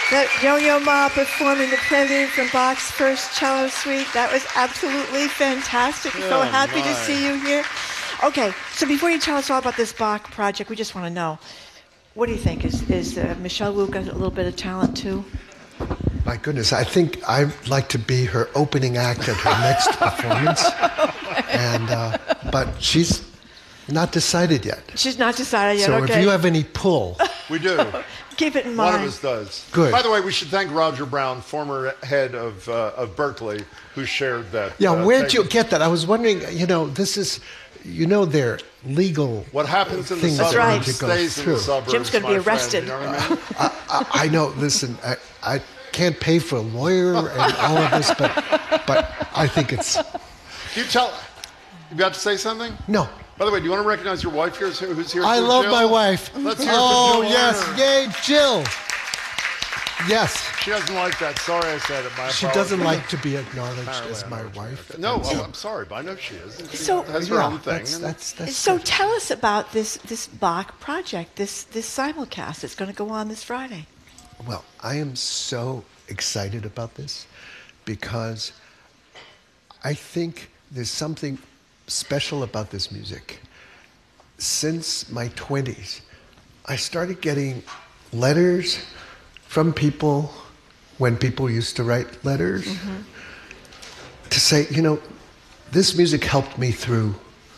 That Yo-Yo Ma performing the prelude from Bach's first cello suite. That was absolutely fantastic. So happy to see you here. Okay, so before you tell us all about this Bach project, we just want to know, what do you think? Is Michelle Wu got a little bit of talent too? My goodness, I think I'd like to be her opening act at her next performance. But she's not decided yet. She's not decided yet, so okay. If you have any pull. We do. Keep it in mind. One of us does. Good. By the way, we should thank Roger Brown, former head of Berkeley, who shared that. Yeah, where'd you get that? I was wondering, this is, their legal what happens in the things suburbs that need to go stays through. in the suburbs. Jim's going to be arrested. You know what I mean? I know, listen, I can't pay for a lawyer and all of this, but I think it's... You got to say something? No. By the way, do you want to recognize your wife here? Who's here? I love Jill? my wife. Let's hear oh, for Jill yes. Warner. Yay, Jill. Yes. She doesn't like that. Sorry I said it. She doesn't like to be acknowledged as my wife. No, I'm sorry, but I know she is. She So- has her own thing. That's So good. tell us about this Bach project, this simulcast that's going to go on this Friday. Well, I am so excited about this because I think there's something special about this music. Since my 20s, I started getting letters from people when people used to write letters to say, this music helped me through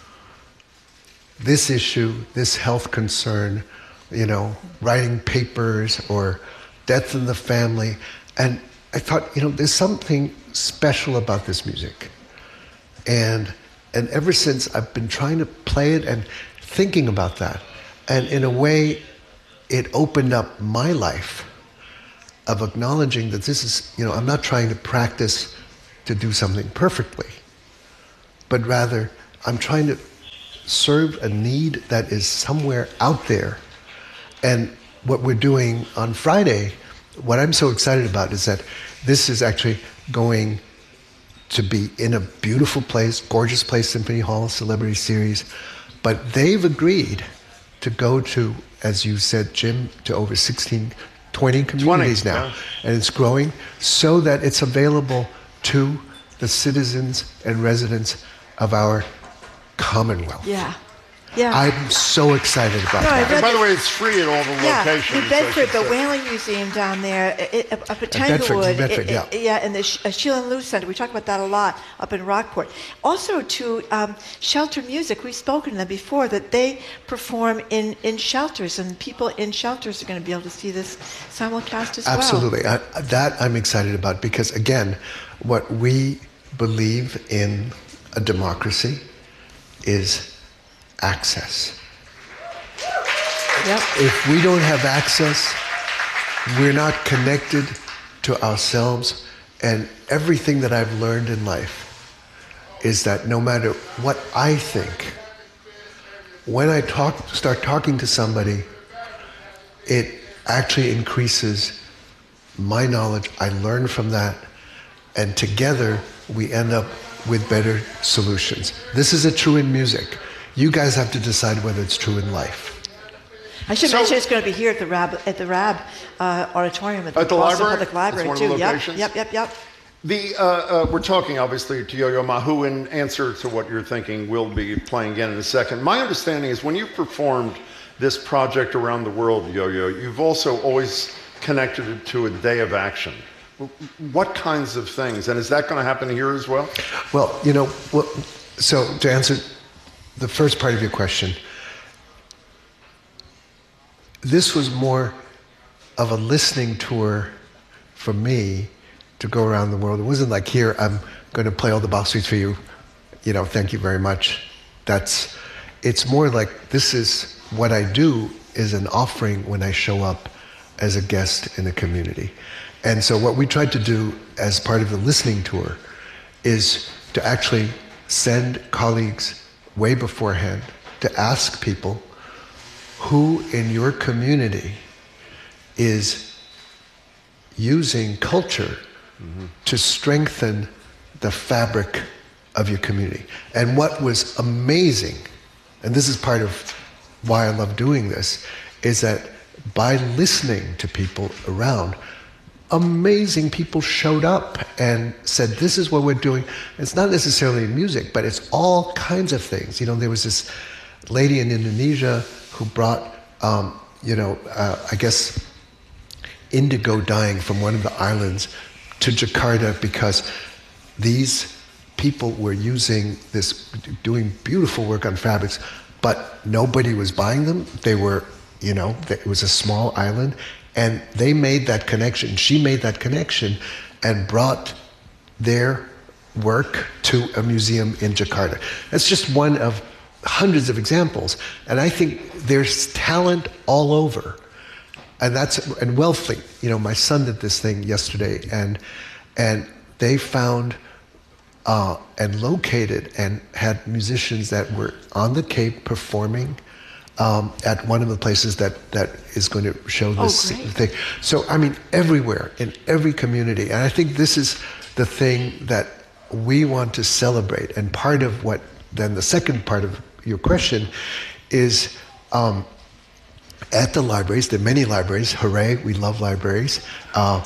this issue, this health concern, writing papers or death in the family. And I thought, there's something special about this music. And ever since, I've been trying to play it and thinking about that. And in a way, it opened up my life of acknowledging that this is, I'm not trying to practice to do something perfectly, but rather I'm trying to serve a need that is somewhere out there. And what we're doing on Friday, what I'm so excited about is that this is actually going to be in a beautiful place, gorgeous place, Symphony Hall, Celebrity Series. But they've agreed to go to, as you said, Jim, to over 20 communities now. Yeah. And it's growing so that it's available to the citizens and residents of our Commonwealth. Yeah. Yeah. I'm so excited about that. And by the way, it's free at all the locations. New Bedford, the Whaling Museum down there, up at Tanglewood. Bedford, yeah. And the Sheila and Lou Center. We talk about that a lot up in Rockport. Also to Shelter Music. We've spoken to them before that they perform in shelters, and people in shelters are going to be able to see this simulcast as well. Absolutely. That I'm excited about because, again, what we believe in a democracy is access. Yep. If we don't have access, we're not connected to ourselves. And everything that I've learned in life is that no matter what I think, when I start talking to somebody, it actually increases my knowledge. I learn from that. And together, we end up with better solutions. This is true in music. You guys have to decide whether it's true in life. I should mention it's going to be here at the RAB auditorium at the Boston Library? Public Library one too. Of the locations? Yep. We're talking obviously to Yo-Yo Ma, who in answer to what you're thinking will be playing again in a second. My understanding is when you've performed this project around the world, Yo-Yo, you've also always connected it to a day of action. What kinds of things? And is that going to happen here as well? Well, so to answer the first part of your question, this was more of a listening tour for me to go around the world. It wasn't like, here, I'm going to play all the Bach suites for you. Thank you very much. It's more like this is what I do is an offering when I show up as a guest in a community. And so what we tried to do as part of the listening tour is to actually send colleagues way beforehand to ask people who in your community is using culture to strengthen the fabric of your community. And what was amazing, and this is part of why I love doing this, is that by listening to people around, amazing people showed up and said, this is what we're doing. It's not necessarily music, but it's all kinds of things. There was this lady in Indonesia who brought, I guess, indigo dyeing from one of the islands to Jakarta because these people were using this, doing beautiful work on fabrics, but nobody was buying them. They were, it was a small island, and they made that connection. She made that connection and brought their work to a museum in Jakarta. That's just one of hundreds of examples. And I think there's talent all over. And wealthy. My son did this thing yesterday, and they found and located and had musicians that were on the Cape performing at one of the places that is going to show this thing. So, everywhere, in every community. And I think this is the thing that we want to celebrate. And part of what, then the second part of your question is, at the libraries, there are many libraries. Hooray, we love libraries. Well,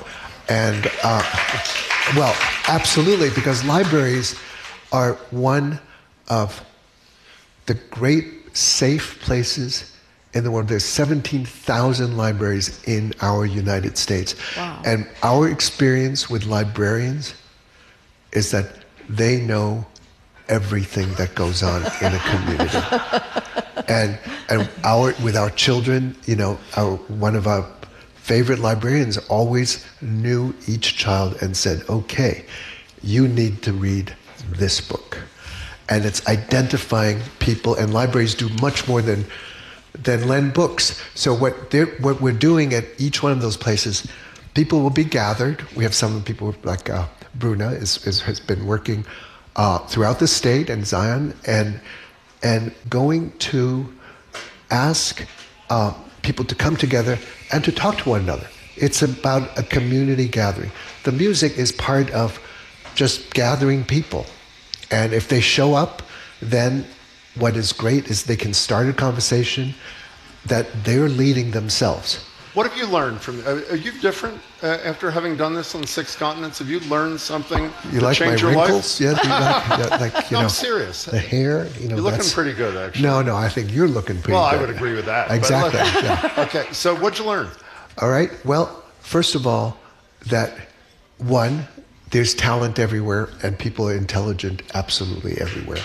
absolutely, because libraries are one of the great safe places in the world. There's 17,000 libraries in our United States. Wow. And our experience with librarians is that they know everything that goes on in a community. And with our children, one of our favorite librarians always knew each child and said, okay, you need to read this book. And it's identifying people, and libraries do much more than lend books. So what we're doing at each one of those places, people will be gathered. We have some people like Bruna has been working throughout the state and Zion, and going to ask people to come together and to talk to one another. It's about a community gathering. The music is part of just gathering people. And if they show up, then what is great is they can start a conversation that they're leading themselves. What have you learned from? Are you different after having done this on 6 continents? Have you learned something to change your wrinkles? life? Yeah, No, I'm serious. The hair, You're looking pretty good, actually. No, I think you're looking pretty good. Well, I would agree with that. Exactly. Yeah. Okay, so what'd you learn? All right. Well, first of all, that one, there's talent everywhere, and people are intelligent absolutely everywhere.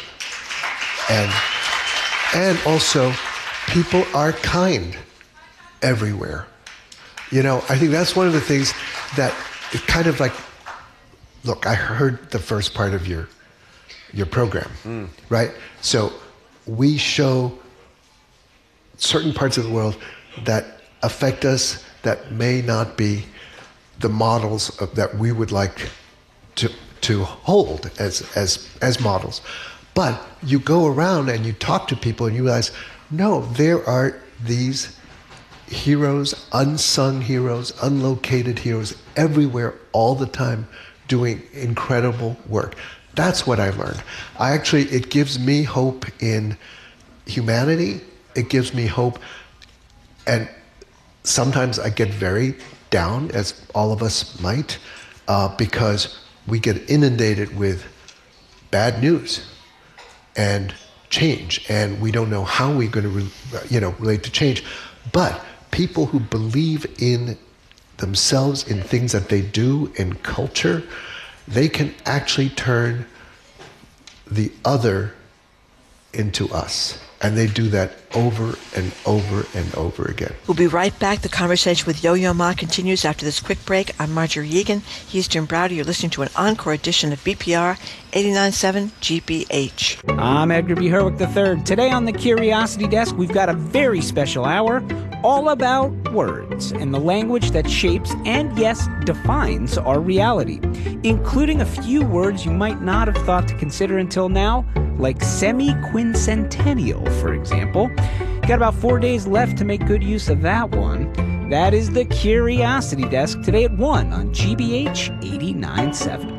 And also, people are kind everywhere. I think that's one of the things that it kind of like, look, I heard the first part of your program, right? So we show certain parts of the world that affect us that may not be the models that we would like to hold as models. But you go around and you talk to people and you realize, no, there are these heroes, unsung heroes, unlocated heroes everywhere all the time doing incredible work. That's what I learned. It gives me hope in humanity. It gives me hope. And sometimes I get very down, as all of us might, because we get inundated with bad news and change, and we don't know how we're going to relate to change. But people who believe in themselves, in things that they do, in culture, they can actually turn the other into us. And they do that over and over and over again. We'll be right back. The conversation with Yo-Yo Ma continues after this quick break. I'm Marjorie Yegan. He's Jim Browder. You're listening to an encore edition of BPR 89.7 GBH. I'm Edgar B. Herwick III. Today on the Curiosity Desk, we've got a very special hour all about words and the language that shapes and, yes, defines our reality, including a few words you might not have thought to consider until now, like semi-quincentennial, for example. Got about 4 days left to make good use of that one. That is the Curiosity Desk, today at 1 on GBH 89.7.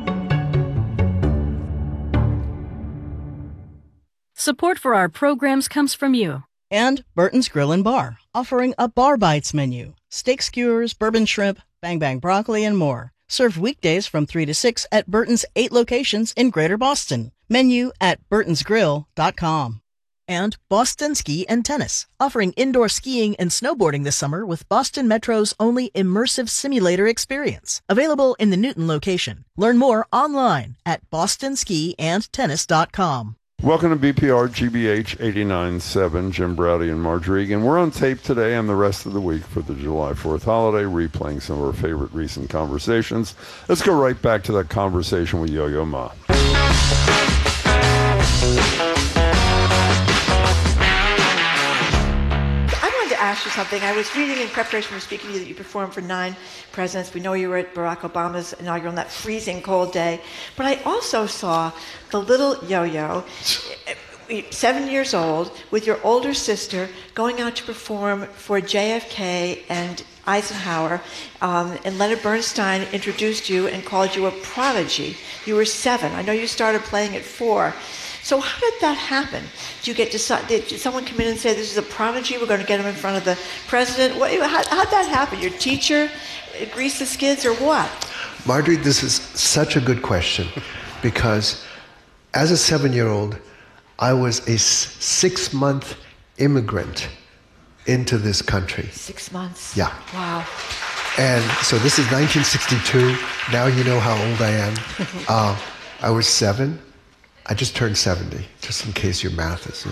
Support for our programs comes from you. And Burton's Grill and Bar, offering a Bar Bites menu. Steak skewers, bourbon shrimp, Bang Bang Broccoli, and more. Served weekdays from 3 to 6 at Burton's 8 locations in Greater Boston. Menu at burtonsgrill.com. And Boston Ski and Tennis, offering indoor skiing and snowboarding this summer with Boston Metro's only immersive simulator experience. Available in the Newton location. Learn more online at bostonskiandtennis.com. Welcome to BPR GBH 89.7, Jim Browdy and Marjorie Egan. We're on tape today and the rest of the week for the July 4th holiday, replaying some of our favorite recent conversations. Let's go right back to that conversation with Yo-Yo Ma. Ask you something. I was reading in preparation for speaking to you that you performed for 9 presidents. We know you were at Barack Obama's inaugural on that freezing cold day. But I also saw the little Yo-Yo, 7 years old, with your older sister going out to perform for JFK and Eisenhower, and Leonard Bernstein introduced you and called you a prodigy. You were 7. I know you started playing at 4. So how did that happen? Did someone come in and say, this is a prodigy, we're going to get him in front of the president? How'd that happen? Your teacher greased the skids or what? Marjorie, this is such a good question because as a 7-year-old, I was a 6-month immigrant into this country. 6 months? Yeah. Wow. And so this is 1962. Now you know how old I am. I was 7. I just turned 70, just in case your math is,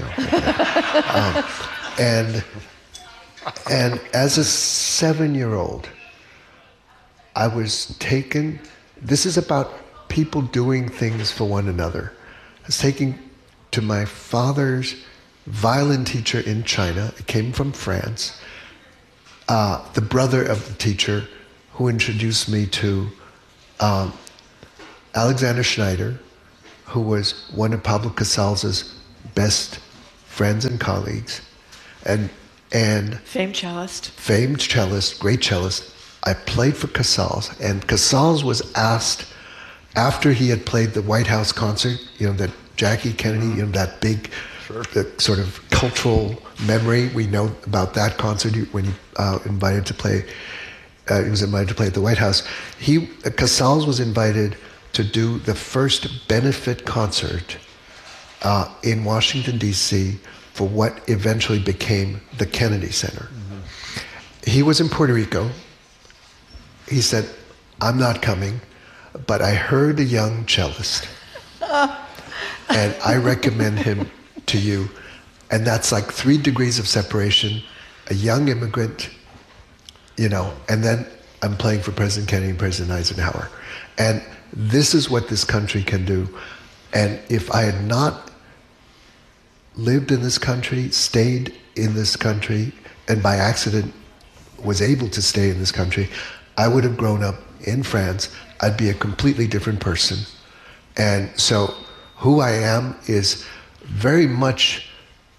and as a 7-year-old, I was taken. This is about people doing things for one another. I was taken to my father's violin teacher in China. It came from France. The brother of the teacher, who introduced me to Alexander Schneider, who was one of Pablo Casals' best friends and colleagues, and famed cellist, great cellist. I played for Casals, and Casals was asked after he had played the White House concert, that Jackie Kennedy, that big sort of cultural memory we know about that concert when he was invited to play at the White House. Casals was invited to do the first benefit concert in Washington, D.C. for what eventually became the Kennedy Center. Mm-hmm. He was in Puerto Rico. He said, I'm not coming, but I heard a young cellist, and I recommend him to you. And that's like 3 degrees of separation, a young immigrant, and then I'm playing for President Kennedy and President Eisenhower. And this is what this country can do. And if I had not lived in this country, stayed in this country, and by accident was able to stay in this country, I would have grown up in France. I'd be a completely different person. And so who I am is very much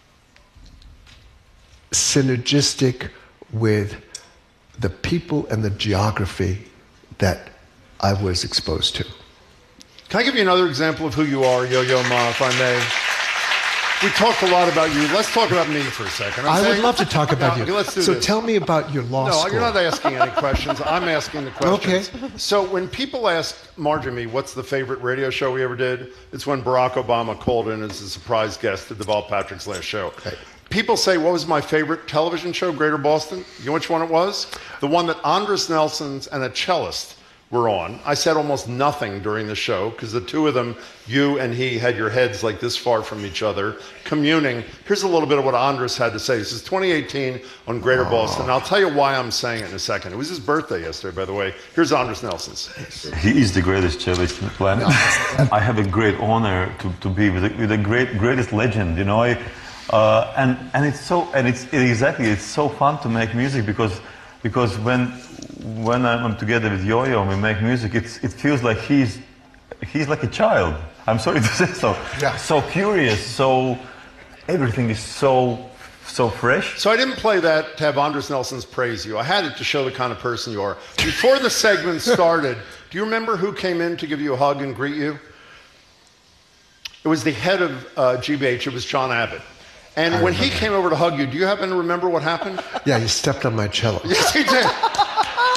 synergistic with the people and the geography that I was exposed to. Can I give you another example of who you are, Yo-Yo Ma, if I may? We talked a lot about you. Let's talk about me for a second. I would love to talk about you. Let's do so this. Tell me about your law school. No, you're not asking any questions. I'm asking the questions. Okay. So when people ask Marjorie, what's the favorite radio show we ever did? It's when Barack Obama called in as a surprise guest to Deval Patrick's last show. Okay. People say, what was my favorite television show, Greater Boston? You know which one it was? The one that Andres Nelsons and a cellist were on. I said almost nothing during the show because the two of them, you and he, had your heads like this far from each other, communing. Here's a little bit of what Andres had to say. This is 2018 on Greater Boston. I'll tell you why I'm saying it in a second. It was his birthday yesterday, by the way. Here's Andres Nelsons. He is the greatest cellist on the planet. I have a great honor to be with the greatest legend, and it's so fun to make music because when I'm together with Yo-Yo and we make music, it feels like he's like a child. I'm sorry to say so. Yeah. So curious, so everything is so fresh. So I didn't play that to have Andres Nelsons praise you. I had it to show the kind of person you are. Before the segment started, do you remember who came in to give you a hug and greet you? It was the head of GBH. It was John Abbott. And when he came over to hug you, do you happen to remember what happened? Yeah, he stepped on my cello. Yes, he did.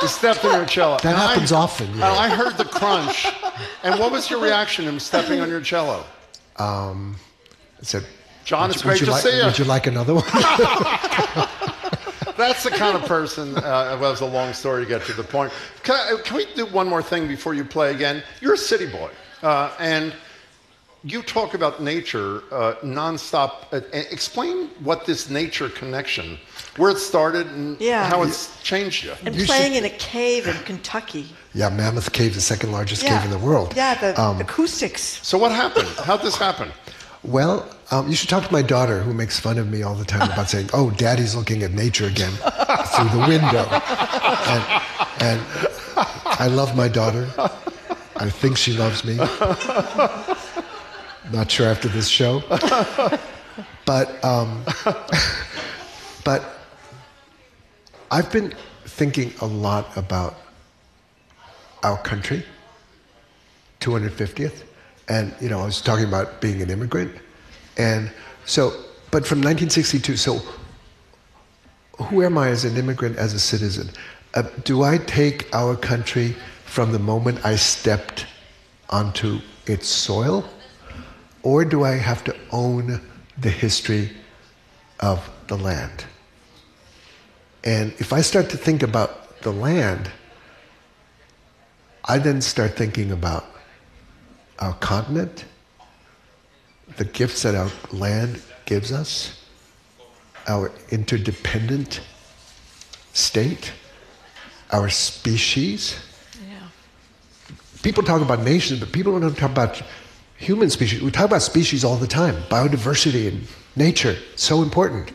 You stepped on your cello. That happens often. And I heard the crunch. And what was your reaction to him stepping on your cello? I said, John, it's great to see you. Would you like another one? That's the kind of person, well, it was a long story to get to the point. Can we do one more thing before you play again? You're a city boy, and you talk about nature nonstop. Explain what this nature connection, where it started and how it's changed you. And playing in a cave in Kentucky. Yeah, Mammoth Cave, the second largest cave in the world. Yeah, the acoustics. So what happened? How'd this happen? Well, you should talk to my daughter, who makes fun of me all the time about saying, "Oh, Daddy's looking at nature again through the window." And I love my daughter. I think she loves me. Not sure after this show. But I've been thinking a lot about our country, 250th. And, I was talking about being an immigrant. And so, but from 1962, so who am I as an immigrant, as a citizen? Do I take our country from the moment I stepped onto its soil? Or do I have to own the history of the land? And if I start to think about the land, I then start thinking about our continent, the gifts that our land gives us, our interdependent state, our species. Yeah. People talk about nations, but people don't talk about human species. We talk about species all the time. Biodiversity and nature, so important.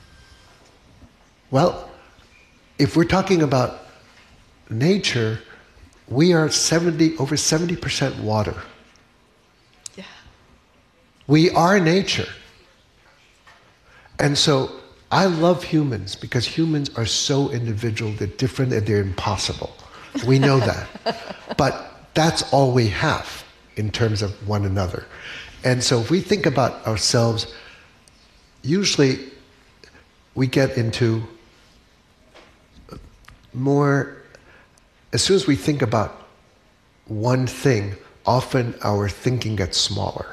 Well, if we're talking about nature, we are over 70% water. Yeah. We are nature. And so I love humans because humans are so individual, they're different, and they're impossible. We know that. But that's all we have in terms of one another. And so if we think about ourselves, usually we get into more, as soon as we think about one thing, often our thinking gets smaller.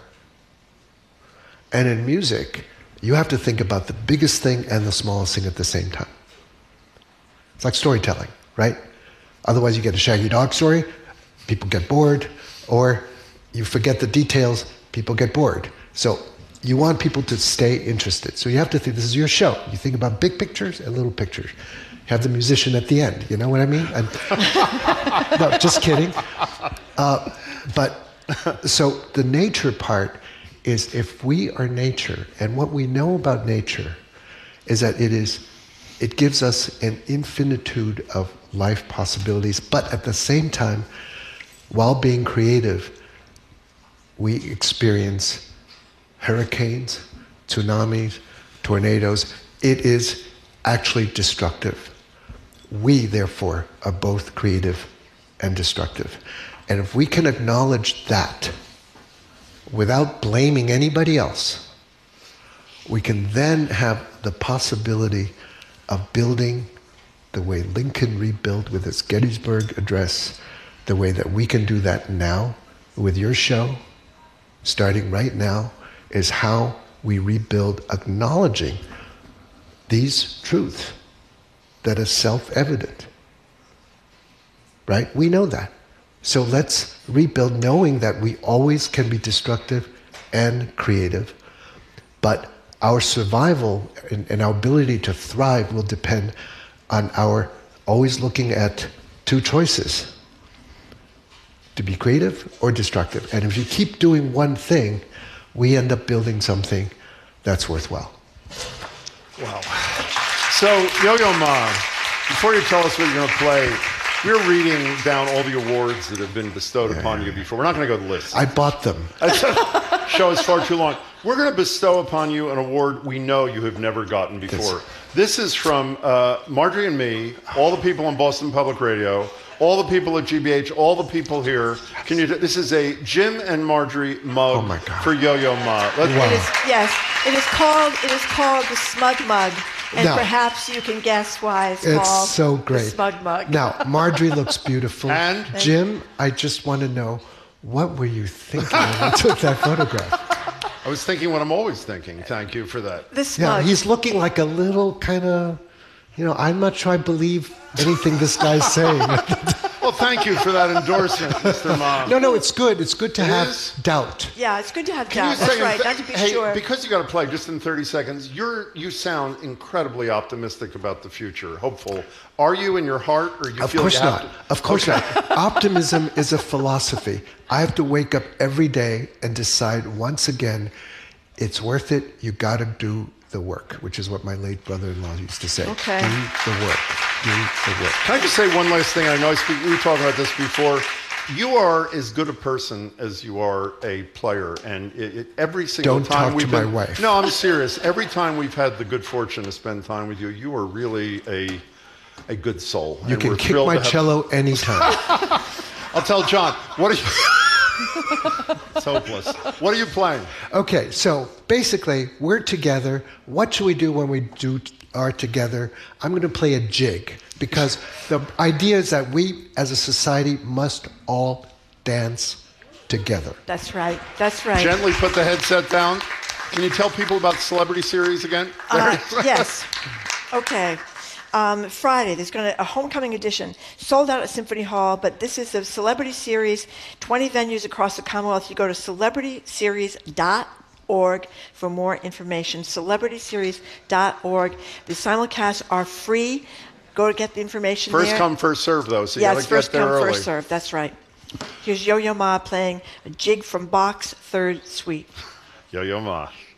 And in music, you have to think about the biggest thing and the smallest thing at the same time. It's like storytelling, right? Otherwise you get a Shaggy Dog story, people get bored, or you forget the details, people get bored. So you want people to stay interested. So you have to think, this is your show. You think about big pictures and little pictures. You have the musician at the end, you know what I mean? No, just kidding. But so the nature part is, if we are nature, and what we know about nature is that it gives us an infinitude of life possibilities, but at the same time, while being creative, we experience hurricanes, tsunamis, tornadoes. It is actually destructive. We, therefore, are both creative and destructive. And if we can acknowledge that without blaming anybody else, we can then have the possibility of building the way Lincoln rebuilt with its Gettysburg Address, the way that we can do that now with your show, starting right now, is how we rebuild, acknowledging these truths that are self-evident. Right? We know that. So let's rebuild knowing that we always can be destructive and creative, but our survival and our ability to thrive will depend on our always looking at two choices: to be creative or destructive. And if you keep doing one thing, we end up building something that's worthwhile. Wow. So, Yo-Yo Ma, before you tell us what you're going to play, you're reading down all the awards that have been bestowed upon you before. We're not going to go to the list. I bought them. Show is far too long. We're going to bestow upon you an award we know you have never gotten before. This is from Marjorie and me, all the people on Boston Public Radio. all the people at GBH, all the people here. Can you? This is a Jim and Marjorie mug Oh my God. for Yo-Yo Ma. It is, yes, it is called the Smug Mug, and Now- perhaps you can guess why it's It's called so the great. Smug Mug. Now, Marjorie looks beautiful. And? Jim, I just want to know, what were you thinking when you took that photograph? I was thinking what I'm always thinking. Thank you for that. The Yeah, Smug. he's looking like a little kind of, I'm not sure I believe anything this guy's saying. Well, thank you for that endorsement, Mr. Mom. No, it's good. It's good to have is? doubt. Yeah, it's good to have Can you doubt. That's say, right. Not to be hey, sure. because you got to play just in 30 seconds, you sound incredibly optimistic about the future, hopeful. Are you in your heart, or you Of feel course you have not. to? Of course not. Optimism is a philosophy. I have to wake up every day and decide once again, it's worth it. You got to do the work, which is what my late brother-in-law used to say. Okay. Do the work. Do the work. Can I just say one last thing? I know we were talking about this before. You are as good a person as you are a player, and every single Don't time talk we've to my been, wife. No, I'm serious. Every time we've had the good fortune to spend time with you, you are really a good soul. You and can we're kick thrilled my to have- cello anytime. I'll tell John. What are you? It's hopeless. What are you playing? Okay, so basically, we're together. What should we do when we are together? I'm going to play a jig, because the idea is that we, as a society, must all dance together. That's right. That's right. Gently put the headset down. Can you tell people about Celebrity Series again? Yes. Okay. Friday, there's going to a homecoming edition, sold out at Symphony Hall, but this is the Celebrity Series, 20 venues across the Commonwealth. You go to celebrityseries.org for more information. Celebrityseries.org. The simulcasts are free. Go to get the information First there. come, first serve, though. So you Yes, got to first get there come, early. first serve. That's right. Here's Yo-Yo Ma playing a jig from Bach's Third Suite. Yo-Yo Ma.